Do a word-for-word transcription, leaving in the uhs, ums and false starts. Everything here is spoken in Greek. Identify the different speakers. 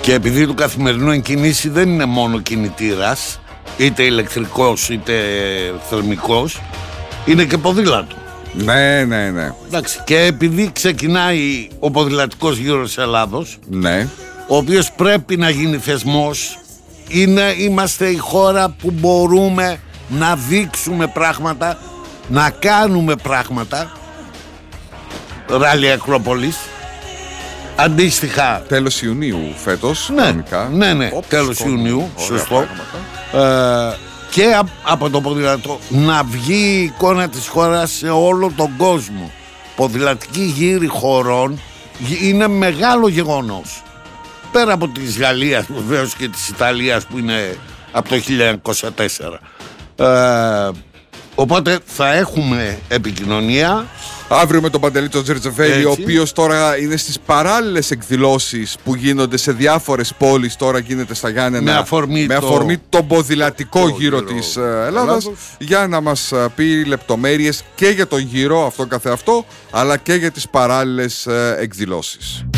Speaker 1: Και επειδή το καθημερινό εγκινήσει δεν είναι μόνο κινητήρας, είτε ηλεκτρικός είτε θερμικός, είναι και ποδήλατο.
Speaker 2: Ναι, ναι, ναι.
Speaker 1: Εντάξει, και επειδή ξεκινάει ο ποδηλατικός γύρος της Ελλάδος,
Speaker 2: ναι,
Speaker 1: ο οποίος πρέπει να γίνει θεσμός, είναι, είμαστε η χώρα που μπορούμε να δείξουμε πράγματα, να κάνουμε πράγματα. Ράλι Ακρόπολης, αντίστοιχα
Speaker 2: τέλος Ιουνίου φέτος.
Speaker 1: Ναι,
Speaker 2: κανονικά.
Speaker 1: ναι, ναι,
Speaker 2: Όψ,
Speaker 1: τέλος
Speaker 2: κόμμα,
Speaker 1: Ιουνίου, σωστό.
Speaker 2: πράγματα.
Speaker 1: ε, Και α, από το ποδήλατο να βγει η εικόνα της χώρας σε όλο τον κόσμο. Ποδηλατική γύρι χωρών είναι μεγάλο γεγονός. Πέρα από της Γαλλίας βεβαίως και της Ιταλίας που είναι από το χίλια εννιακόσια τέσσερα. ε, Οπότε θα έχουμε επικοινωνία
Speaker 2: Αύριο με τον Παντελή τον Τζερτζεβέλη, ο
Speaker 1: Έτσι.
Speaker 2: οποίος τώρα είναι στις παράλληλες εκδηλώσεις που γίνονται σε διάφορες πόλεις. Τώρα γίνεται στα Γιάννενα
Speaker 1: με αφορμή,
Speaker 2: με
Speaker 1: το...
Speaker 2: αφορμή τον ποδηλατικό
Speaker 1: το
Speaker 2: γύρο
Speaker 1: γύρο
Speaker 2: της ε, Ελλάδας,
Speaker 1: Ελλάδος.
Speaker 2: για να μας ε, πει λεπτομέρειες και για τον γύρο αυτό καθεαυτό, αλλά και για τις παράλληλες ε, εκδηλώσεις.